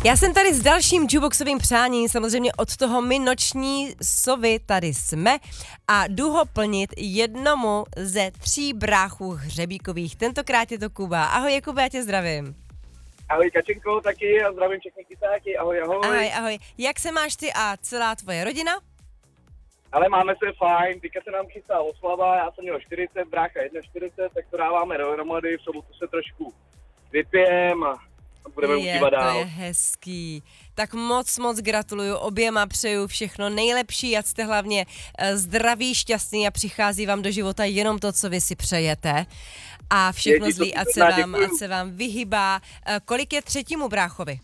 Já jsem tady s dalším jukeboxovým přáním, samozřejmě od toho my noční sovy tady jsme a jdu ho plnit jednomu ze 3 bráchů Hřebíkových. Tentokrát je to Kuba. Ahoj Jakube, já tě zdravím. Ahoj Kačenko, taky a zdravím všechny kysáky, ahoj. Ahoj. Jak se máš ty a celá tvoje rodina? Ale máme se fajn, teďka se nám chystá oslava, já jsem měl 40, brácha 41, tak to dáváme dohromady, v sobotu se trošku vypijem a budeme užívat dál. To je hezký. Tak moc gratuluju, oběma přeju všechno nejlepší, ať jste hlavně zdraví, šťastný a přichází vám do života jenom to, co vy si přejete. A všechno zlý, ať se vám vyhybá. Kolik je třetímu bráchovi?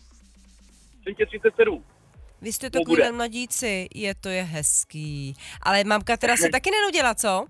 37. Vy jste takovýhle mladíci, to je hezký. Ale mamka teda se taky nenudila, co?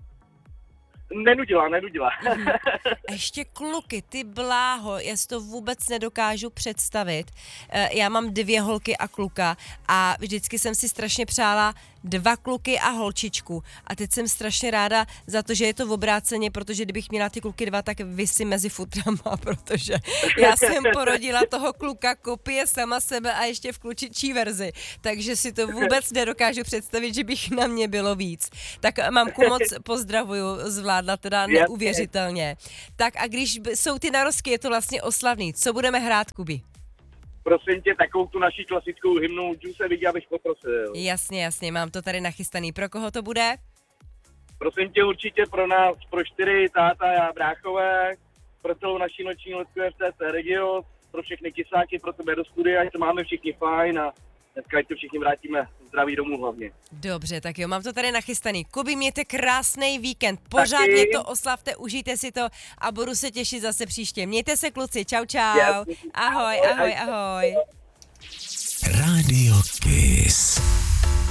Nenudila. Ještě kluky, ty bláho, já si to vůbec nedokážu představit. Já mám 2 holky a kluka a vždycky jsem si strašně přála 2 kluky a holčičku. A teď jsem strašně ráda za to, že je to v obráceně, protože kdybych měla ty kluky 2, tak visím mezi futrama, protože já jsem porodila toho kluka kopie sama sebe a ještě v klučičí verzi. Takže si to vůbec nedokážu představit, že bych na mě bylo víc. Tak mamku moc pozdravuju, zvládla teda neuvěřitelně. Tak a když jsou ty narozky, je to vlastně oslavný. Co budeme hrát, Kubi? Prosím tě, takovou tu naši klasickou hymnu Džuse vidí, abych poprosil. Jasně, mám to tady nachystaný. Pro koho to bude? Prosím tě, určitě pro nás, pro 4 táta a bráchové, pro celou naši noční letku FCC Regio, pro všechny kysáky, pro tebe do studia, ať to máme všichni fajn a dneska ať to všichni vrátíme zdraví domů hlavně. Dobře, tak jo, mám to tady nachystaný. Kubi, mějte krásný víkend, pořádně to oslavte, užijte si to a budu se těšit zase příště. Mějte se kluci, čau. Ahoj. Radio Kiss.